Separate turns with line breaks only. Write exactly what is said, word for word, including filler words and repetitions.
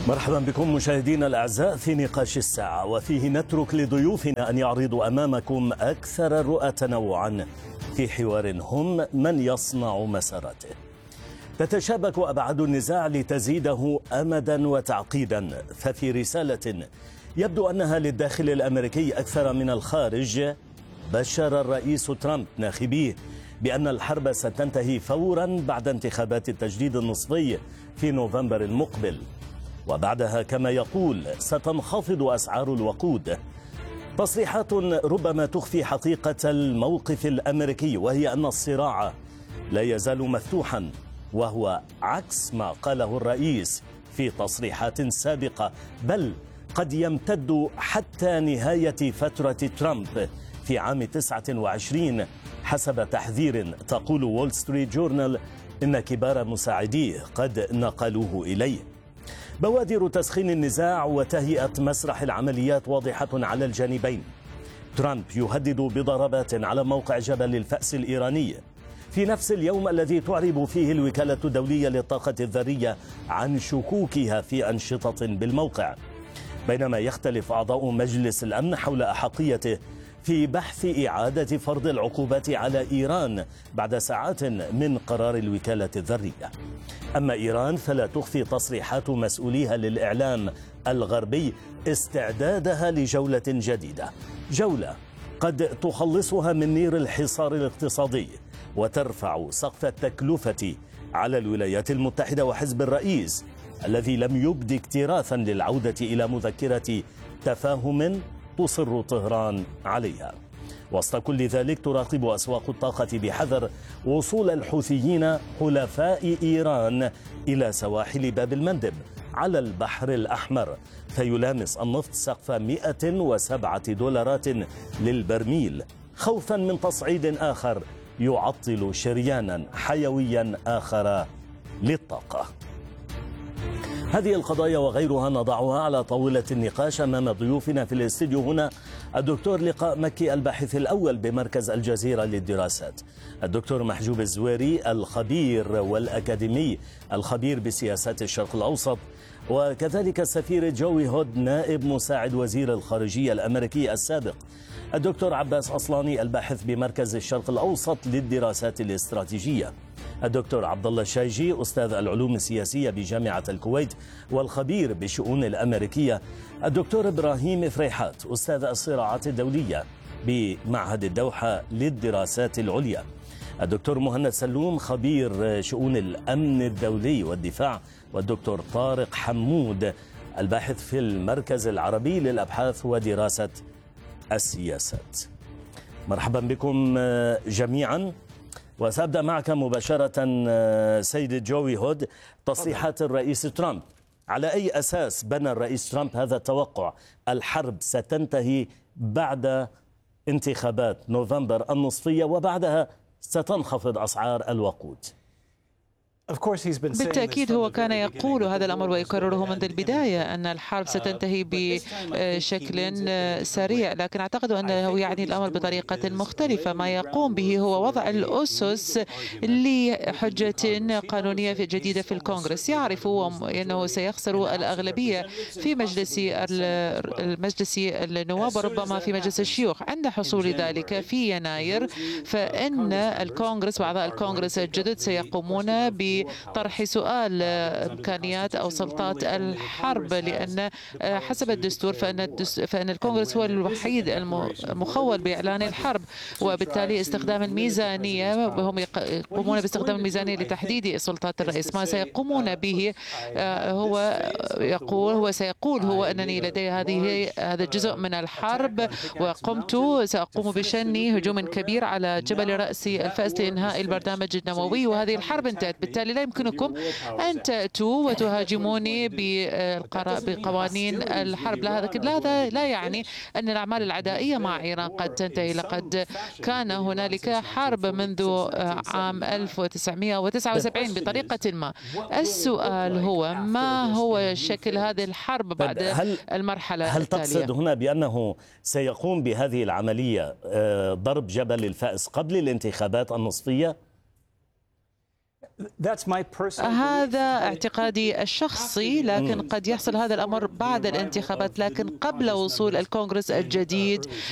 مرحبا بكم مشاهدينا الأعزاء في نقاش الساعة، وفيه نترك لضيوفنا أن يعرضوا أمامكم أكثر الرؤى تنوعا في حوار هم من يصنع مساراته. تتشابك أبعاد النزاع لتزيده أمدا وتعقيدا، ففي رسالة يبدو أنها للداخل الأمريكي أكثر من الخارج، بشر الرئيس ترامب ناخبيه بأن الحرب ستنتهي فورا بعد انتخابات التجديد النصفي في نوفمبر المقبل، وبعدها كما يقول ستنخفض أسعار الوقود. تصريحات ربما تخفي حقيقة الموقف الأمريكي، وهي أن الصراع لا يزال مفتوحا، وهو عكس ما قاله الرئيس في تصريحات سابقة، بل قد يمتد حتى نهاية فترة ترامب في عام تسعة وعشرين حسب تحذير تقول وول ستريت جورنال إن كبار مساعديه قد نقلوه إليه. بوادر تسخين النزاع وتهيئة مسرح العمليات واضحة على الجانبين. ترامب يهدد بضربات على موقع جبل الفأس الإيراني في نفس اليوم الذي تعرب فيه الوكالة الدولية للطاقة الذرية عن شكوكها في أنشطة بالموقع، بينما يختلف أعضاء مجلس الأمن حول أحقيته في بحث إعادة فرض العقوبات على إيران بعد ساعات من قرار الوكالة الذرية. أما إيران فلا تخفي تصريحات مسؤوليها للإعلام الغربي استعدادها لجولة جديدة، جولة قد تخلصها من نير الحصار الاقتصادي وترفع سقف التكلفة على الولايات المتحدة وحزب الرئيس الذي لم يبد اكتراثا للعودة إلى مذكرة تفاهم تصر طهران عليها. وسط كل ذلك تراقب أسواق الطاقة بحذر وصول الحوثيين حلفاء إيران إلى سواحل باب المندب على البحر الأحمر، فيلامس النفط سقف مئة وسبعة دولارات للبرميل، خوفا من تصعيد آخر يعطل شريانا حيويا آخر للطاقة. هذه القضايا وغيرها نضعها على طاولة النقاش أمام ضيوفنا في الاستديو هنا: الدكتور لقاء مكي الباحث الأول بمركز الجزيرة للدراسات، الدكتور محجوب الزويري الخبير والأكاديمي الخبير بسياسات الشرق الأوسط، وكذلك السفير جوي هود نائب مساعد وزير الخارجية الأمريكي السابق، الدكتور عباس أصلاني الباحث بمركز الشرق الأوسط للدراسات الاستراتيجية، الدكتور عبد الله الشايجي أستاذ العلوم السياسية بجامعة الكويت والخبير بالشؤون الأمريكية، الدكتور إبراهيم فريحات أستاذ الصراعات الدولية بمعهد الدوحة للدراسات العليا، الدكتور مهند سلوم خبير شؤون الأمن الدولي والدفاع، والدكتور طارق حمود الباحث في المركز العربي للأبحاث ودراسة السياسات. مرحبا بكم جميعا، وسأبدأ معك مباشرة سيد جوي هود. تصريحات الرئيس ترامب، على أي أساس بنى الرئيس ترامب هذا التوقع؟ الحرب ستنتهي بعد انتخابات نوفمبر النصفية وبعدها ستنخفض أسعار الوقود.
بالتأكيد هو كان يقول هذا الأمر ويكرره منذ البداية أن الحرب ستنتهي بشكل سريع، لكن أعتقد أنه يعني الأمر بطريقة مختلفة. ما يقوم به هو وضع الأسس لحجة قانونية جديدة في الكونغرس. يعرف أنه سيخسر الأغلبية في مجلس المجلس النواب وربما في مجلس الشيوخ. عند حصول ذلك في يناير فإن الكونغرس وأعضاء الكونغرس الجدد سيقومون ب طرح سؤال إمكانيات أو سلطات الحرب، لأن حسب الدستور فإن فإن الكونغرس هو الوحيد المخول بإعلان الحرب، وبالتالي استخدام الميزانية هم يقومون باستخدام الميزانية لتحديد سلطات الرئيس. ما سيقومون به هو يقول هو سيقول هو أنني لدي هذه هذا الجزء من الحرب وقمت سأقوم بشن هجوم كبير على جبل رأس الفأس لإنهاء البرنامج النووي، وهذه الحرب انتهت. بالتالي لا يمكنكم أن تأتوا وتهاجموني بقوانين الحرب. لا هذا لا يعني أن الأعمال العدائية مع إيران قد تنتهي. لقد كان هنالك حرب منذ عام ألف وتسعمئة وتسعة وسبعين بطريقة ما. السؤال هو ما هو شكل هذه الحرب بعد
هل
المرحلة
هل
التالية؟
تقصد هنا بأنه سيقوم بهذه العملية ضرب جبل الفأس قبل الانتخابات النصفية؟
هذا اعتقادي الشخصي، لكن قد يحصل هذا الأمر بعد الانتخابات، لكن قبل وصول الكونغرس الجديد